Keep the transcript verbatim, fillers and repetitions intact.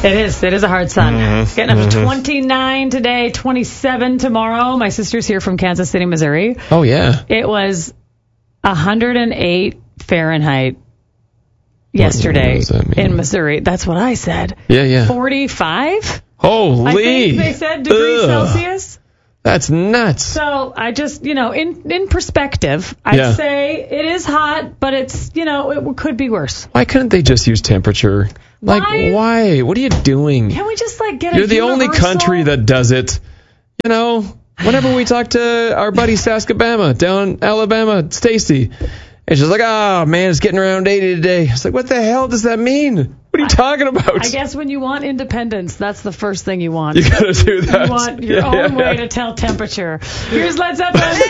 It is. It is a hard sun. Mm-hmm. Getting up to Mm-hmm. twenty-nine today, twenty-seven tomorrow. My sister's here from Kansas City, Missouri. Oh, yeah. It was one hundred eight Fahrenheit yesterday What does that mean? in Missouri. That's what I said. Yeah, yeah. forty-five? Holy. I think they said degrees Ugh. Celsius. That's nuts. So I just, you know, in in perspective, I'd Yeah. say it is hot, but it's, you know, it could be worse. Why couldn't they just use temperature? Like, Why? why? What are you doing? Can we just, like, get a You're the only universal- country that does it. You know, whenever we talk to our buddy Saskabama down in Alabama, Stacy, and she's like, oh, man, it's getting around eighty today. It's like, what the hell does that mean? What are you talking about? I guess when you want independence, that's the first thing you want. You gotta do that. You want your Yeah, own yeah, way yeah. to tell temperature. Here's Led Zeppelin.